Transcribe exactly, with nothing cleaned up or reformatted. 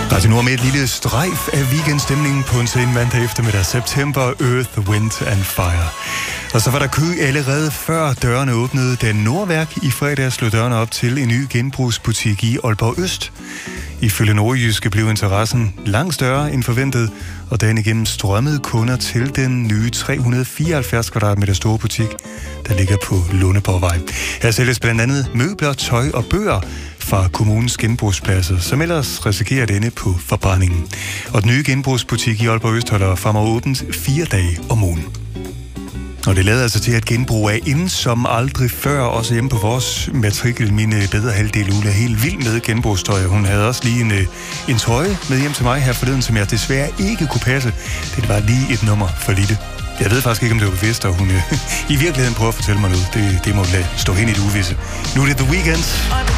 Radio Nord med et lille strejf af weekendstemningen på en sen mandag eftermiddag. September, Earth, Wind and Fire. Og så var der kø allerede før dørene åbnede. Da Nordværk i fredag slog dørene op til en ny genbrugsbutik i Aalborg Øst. Ifølge Nordjyske blev interessen langt større end forventet, og dagen igennem strømmede kunder til den nye tre hundrede fireoghalvfjerds kvadratmeter store butik, der ligger på Lundeborgvej. Her sælges blandt andet møbler, tøj og bøger fra kommunens genbrugspladser, som ellers risikerer at ende på forbrændingen. Og den nye genbrugsbutik i Aalborg Øst holder fremover åbent fire dage om ugen. Og det lader altså til, at genbrug er inden som aldrig før, også hjemme på vores matrikel. Min bedre halvdel Ulla er helt vild med genbrugstøj. Hun havde også lige en, en trøje med hjem til mig her forleden, som jeg desværre ikke kunne passe. Det var lige et nummer for lille. Jeg ved faktisk ikke, om det var bevidst, og hun i virkeligheden prøver at fortælle mig noget. Det, det må lade stå hen i det uvisse. Nu er det The Weeknd.